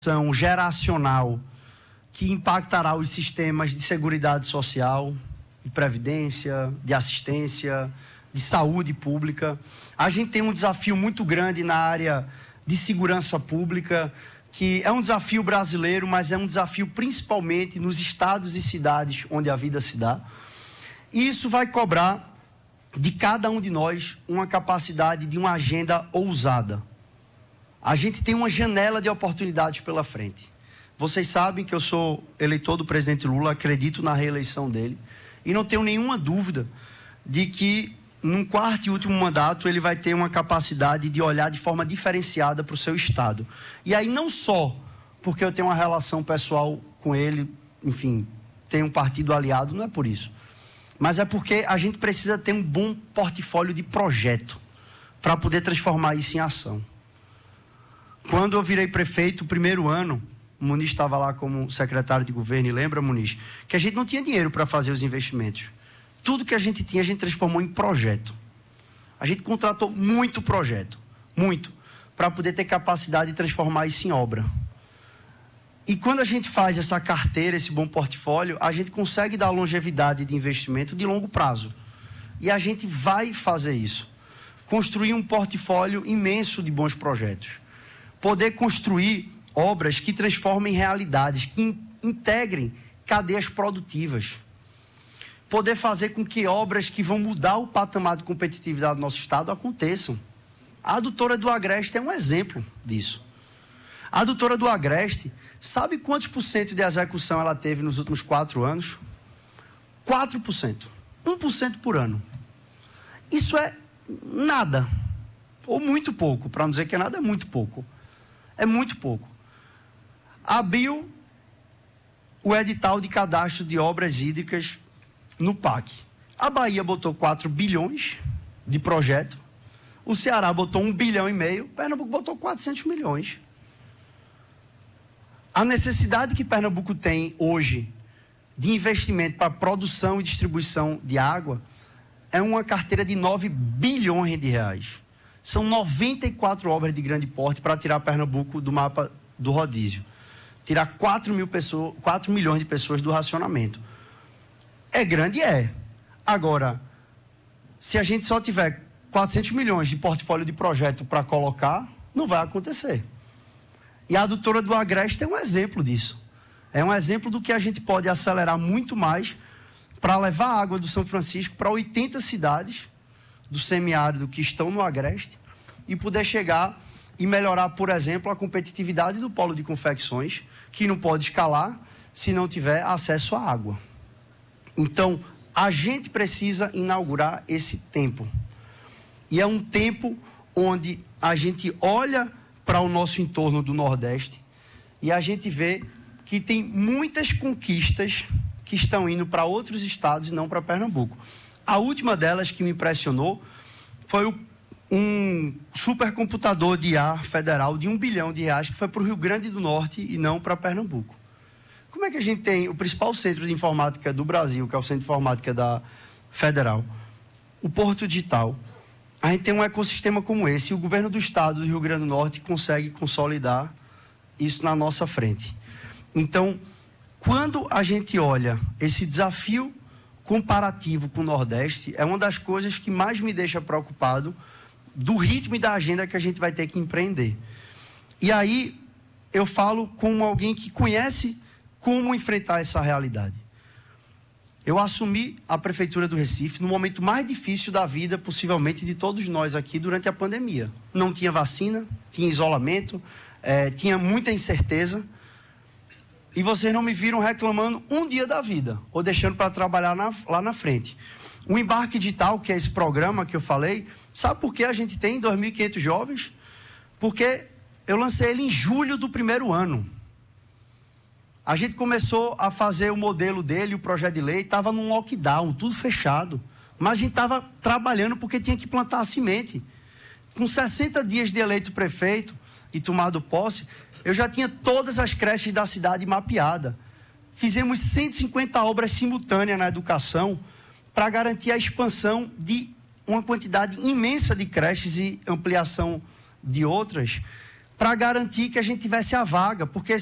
geracional que impactará os sistemas de seguridade social, de previdência, de assistência, de saúde pública. A gente tem um desafio muito grande na área de segurança pública, que é um desafio brasileiro, mas é um desafio principalmente nos estados e cidades onde a vida se dá. E isso vai cobrar de cada um de nós uma capacidade de uma agenda ousada. A gente tem uma janela de oportunidades pela frente. Vocês sabem que eu sou eleitor do presidente Lula, acredito na reeleição dele, e não tenho nenhuma dúvida de que, num quarto e último mandato, ele vai ter uma capacidade de olhar de forma diferenciada para o seu estado. E aí não só porque eu tenho uma relação pessoal com ele, enfim, tenho um partido aliado, não é por isso. Mas é porque a gente precisa ter um bom portfólio de projeto para poder transformar isso em ação. Quando eu virei prefeito, o primeiro ano, o Muniz estava lá como secretário de governo, e lembra, Muniz, que a gente não tinha dinheiro para fazer os investimentos. Tudo que a gente tinha, a gente transformou em projeto. A gente contratou muito projeto, muito, para poder ter capacidade de transformar isso em obra. E quando a gente faz essa carteira, esse bom portfólio, a gente consegue dar longevidade de investimento de longo prazo. E a gente vai fazer isso. Construir um portfólio imenso de bons projetos. Poder construir obras que transformem realidades, que integrem cadeias produtivas. Poder fazer com que obras que vão mudar o patamar de competitividade do nosso estado aconteçam. A adutora do Agreste é um exemplo disso. A adutora do Agreste, sabe quantos % de execução ela teve nos últimos 4 anos? 4%. 1% por ano. Isso é nada. Ou muito pouco. Para não dizer que é nada, é muito pouco. É muito pouco. Abriu o edital de cadastro de obras hídricas no PAC. A Bahia botou 4 bilhões de projeto. O Ceará botou 1,5 bilhão. Pernambuco botou 400 milhões. A necessidade que Pernambuco tem hoje de investimento para produção e distribuição de água é uma carteira de 9 bilhões de reais. São 94 obras de grande porte para tirar Pernambuco do mapa do rodízio. Tirar 4 milhões de pessoas do racionamento. É grande? É. Agora, se a gente só tiver 400 milhões de portfólio de projeto para colocar, não vai acontecer. E a adutora do Agreste é um exemplo disso. É um exemplo do que a gente pode acelerar muito mais para levar a água do São Francisco para 80 cidades do semiárido que estão no Agreste e poder chegar e melhorar, por exemplo, a competitividade do polo de confecções, que não pode escalar se não tiver acesso à água. Então, a gente precisa inaugurar esse tempo. E é um tempo onde a gente olha para o nosso entorno do Nordeste e a gente vê que tem muitas conquistas que estão indo para outros estados e não para Pernambuco. A última delas que me impressionou foi um supercomputador de IA federal de R$1 bilhão, que foi para o Rio Grande do Norte e não para Pernambuco. Como é que a gente tem o principal centro de informática do Brasil, que é o Centro de Informática da Federal, o Porto Digital? A gente tem um ecossistema como esse e o governo do estado do Rio Grande do Norte consegue consolidar isso na nossa frente. Então, quando a gente olha esse desafio comparativo com o Nordeste, é uma das coisas que mais me deixa preocupado do ritmo e da agenda que a gente vai ter que empreender. E aí, eu falo como alguém que conhece como enfrentar essa realidade. Eu assumi a Prefeitura do Recife no momento mais difícil da vida, possivelmente, de todos nós aqui durante a pandemia. Não tinha vacina, tinha isolamento, tinha muita incerteza. E vocês não me viram reclamando um dia da vida, ou deixando para trabalhar lá na frente. O Embarque Digital, que é esse programa que eu falei, sabe por que a gente tem 2.500 jovens? Porque eu lancei ele em julho do primeiro ano. A gente começou a fazer o modelo dele, o projeto de lei, estava num lockdown, tudo fechado. Mas a gente estava trabalhando porque tinha que plantar a semente. Com 60 dias de eleito prefeito e tomado posse, eu já tinha todas as creches da cidade mapeadas. Fizemos 150 obras simultâneas na educação para garantir a expansão de uma quantidade imensa de creches e ampliação de outras, para garantir que a gente tivesse a vaga, porque